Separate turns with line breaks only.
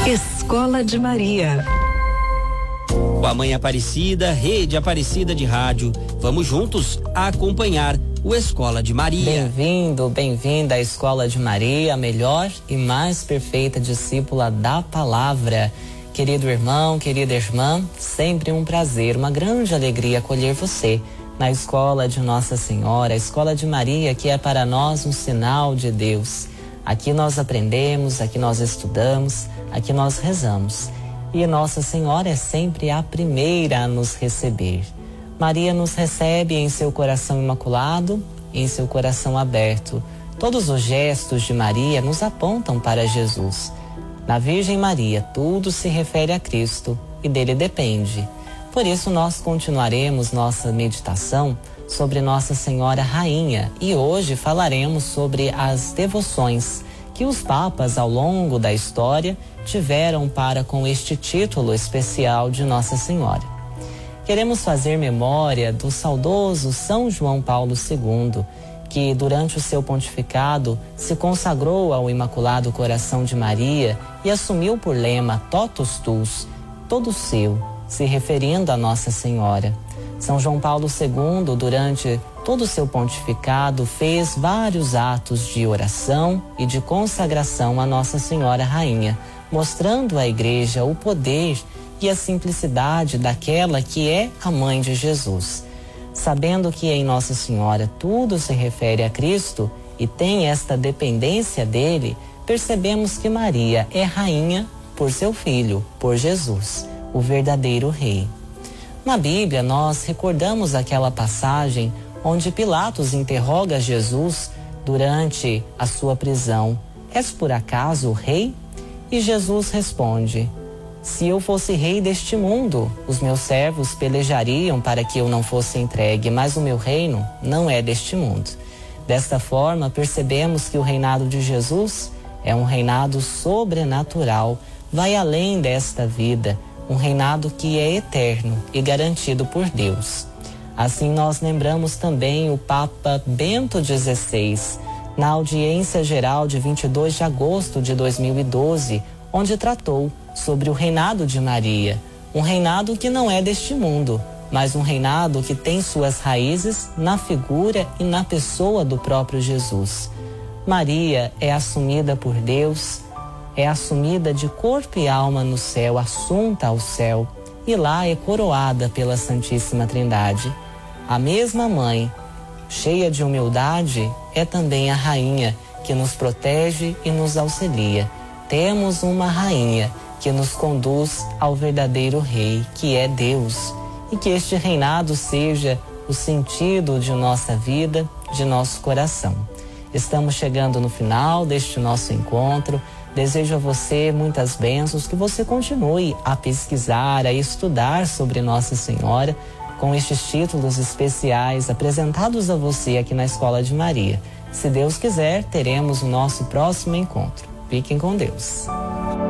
Escola de Maria.
Com a Mãe Aparecida, Rede Aparecida de Rádio, vamos juntos acompanhar o Escola de Maria.
Bem-vindo, bem-vinda à Escola de Maria, a melhor e mais perfeita discípula da palavra. Querido irmão, querida irmã, sempre um prazer, uma grande alegria acolher você na Escola de Nossa Senhora, a Escola de Maria, que é para nós um sinal de Deus. Aqui nós aprendemos, aqui nós estudamos, aqui nós rezamos. E Nossa Senhora é sempre a primeira a nos receber. Maria nos recebe em seu coração imaculado, em seu coração aberto. Todos os gestos de Maria nos apontam para Jesus. Na Virgem Maria, tudo se refere a Cristo e dele depende. Por isso nós continuaremos nossa meditação sobre Nossa Senhora Rainha e hoje falaremos sobre as devoções que os papas ao longo da história tiveram para com este título especial de Nossa Senhora. Queremos fazer memória do saudoso São João Paulo II, que durante o seu pontificado se consagrou ao Imaculado Coração de Maria e assumiu por lema Totus Tuus, todo seu, se referindo a Nossa Senhora. São João Paulo II, durante todo o seu pontificado, fez vários atos de oração e de consagração a Nossa Senhora Rainha, mostrando à Igreja o poder e a simplicidade daquela que é a Mãe de Jesus. Sabendo que em Nossa Senhora tudo se refere a Cristo e tem esta dependência dele, percebemos que Maria é rainha por seu Filho, por Jesus, o verdadeiro Rei. Na Bíblia, nós recordamos aquela passagem onde Pilatos interroga Jesus durante a sua prisão: és por acaso o rei? E Jesus responde: se eu fosse rei deste mundo, os meus servos pelejariam para que eu não fosse entregue, mas o meu reino não é deste mundo. Desta forma, percebemos que o reinado de Jesus é um reinado sobrenatural, vai além desta vida, um reinado que é eterno e garantido por Deus. Assim nós lembramos também o Papa Bento XVI, na audiência geral de 22 de agosto de 2012, onde tratou sobre o reinado de Maria, um reinado que não é deste mundo, mas um reinado que tem suas raízes na figura e na pessoa do próprio Jesus. Maria é assumida por Deus, é assumida de corpo e alma no céu, assunta ao céu, e lá é coroada pela Santíssima Trindade. A mesma mãe, cheia de humildade, é também a rainha que nos protege e nos auxilia. Temos uma rainha que nos conduz ao verdadeiro Rei, que é Deus, e que este reinado seja o sentido de nossa vida, de nosso coração. Estamos chegando no final deste nosso encontro. Desejo a você muitas bênçãos, que você continue a pesquisar, a estudar sobre Nossa Senhora, com estes títulos especiais apresentados a você aqui na Escola de Maria. Se Deus quiser, teremos o nosso próximo encontro. Fiquem com Deus.